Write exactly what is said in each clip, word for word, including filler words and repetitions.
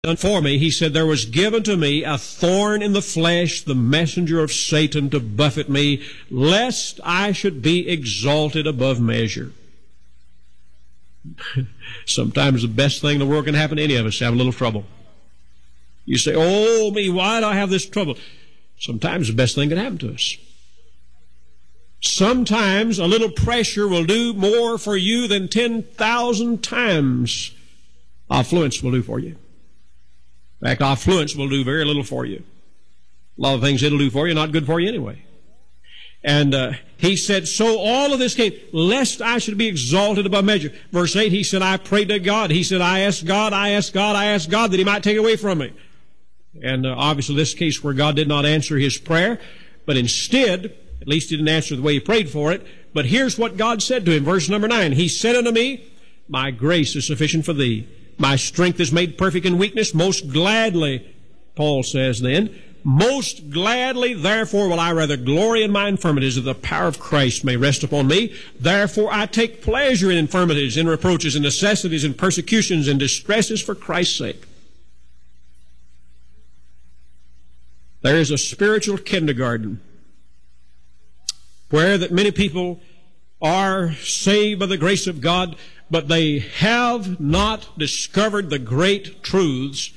done for me, he said, there was given to me a thorn in the flesh, the messenger of Satan to buffet me, lest I should be exalted above measure. Sometimes the best thing in the world can happen to any of us, have a little trouble. You say, oh me, why do I have this trouble? Sometimes the best thing can happen to us. Sometimes a little pressure will do more for you than ten thousand times affluence will do for you. In fact, affluence will do very little for you. A lot of things it'll do for you, not good for you anyway. And uh, he said, so all of this came, lest I should be exalted above measure. Verse eight, he said, I prayed to God. He said, I asked God, I asked God, I asked God that he might take it away from me. And uh, obviously this case where God did not answer his prayer, but instead, at least he didn't answer the way he prayed for it. But here's what God said to him, verse number nine. He said unto me, my grace is sufficient for thee. My strength is made perfect in weakness. Most gladly, Paul says then, most gladly, therefore, will I rather glory in my infirmities, that the power of Christ may rest upon me. Therefore, I take pleasure in infirmities, in reproaches, in necessities, in persecutions, in distresses for Christ's sake. There is a spiritual kindergarten where that many people are saved by the grace of God, but they have not discovered the great truths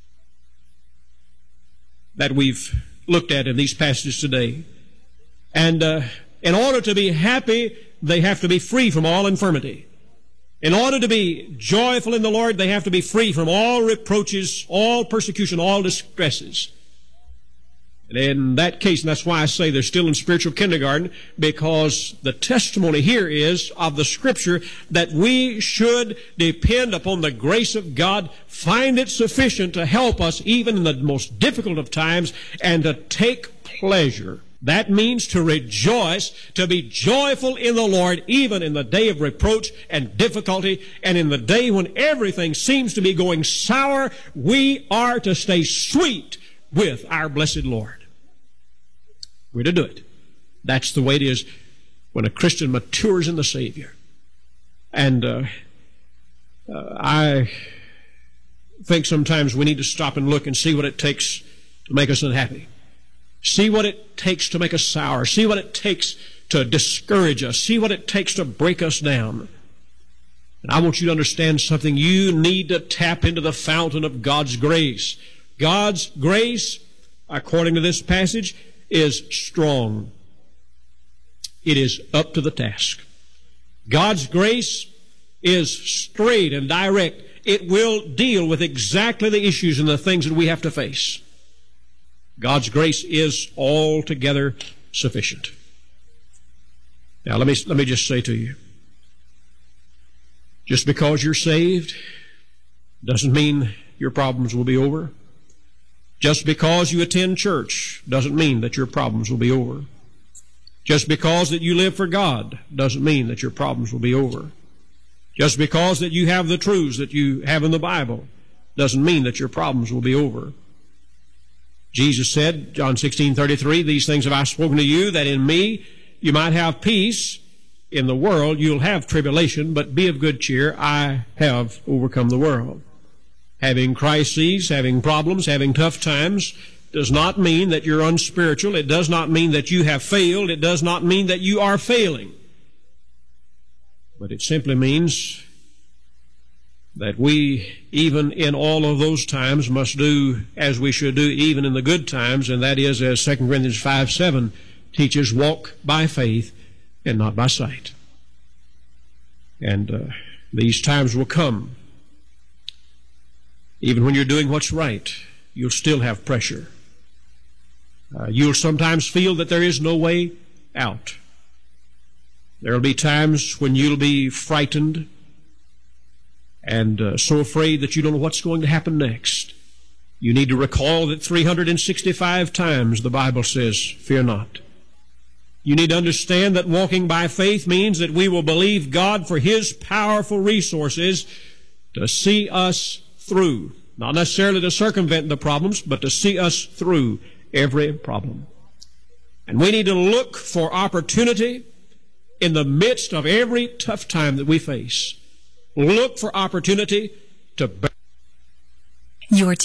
that we've looked at in these passages today. And uh, in order to be happy, they have to be free from all infirmity. In order to be joyful in the Lord, they have to be free from all reproaches, all persecution, all distresses. And in that case, and that's why I say they're still in spiritual kindergarten, because the testimony here is of the Scripture that we should depend upon the grace of God, find it sufficient to help us even in the most difficult of times, and to take pleasure. That means to rejoice, to be joyful in the Lord, even in the day of reproach and difficulty, and in the day when everything seems to be going sour. We are to stay sweet with our blessed Lord. We're to do it. That's the way it is when a Christian matures in the Savior. And uh, uh, I think sometimes we need to stop and look and see what it takes to make us unhappy. See what it takes to make us sour. See what it takes to discourage us. See what it takes to break us down. And I want you to understand something. You need to tap into the fountain of God's grace. God's grace, according to this passage, is strong. It is up to the task. God's grace is straight and direct. It will deal with exactly the issues and the things that we have to face. God's grace is altogether sufficient. Now, let me, let me just say to you, just because you're saved doesn't mean your problems will be over. Just because you attend church doesn't mean that your problems will be over. Just because that you live for God doesn't mean that your problems will be over. Just because that you have the truths that you have in the Bible doesn't mean that your problems will be over. Jesus said, John sixteen thirty-three, these things have I spoken to you, that in me you might have peace. In the world you'll have tribulation, but be of good cheer. I have overcome the world. Having crises, having problems, having tough times does not mean that you're unspiritual. It does not mean that you have failed. It does not mean that you are failing. But it simply means that we, even in all of those times, must do as we should do even in the good times, and that is, as Second Corinthians five seven teaches, walk by faith and not by sight. And uh, these times will come. Even when you're doing what's right, you'll still have pressure. Uh, you'll sometimes feel that there is no way out. There will be times when you'll be frightened and uh, so afraid that you don't know what's going to happen next. You need to recall that three hundred sixty-five times the Bible says, fear not. You need to understand that walking by faith means that we will believe God for His powerful resources to see us through. Not necessarily to circumvent the problems, but to see us through every problem. And we need to look for opportunity in the midst of every tough time that we face. Look for opportunity to bear You're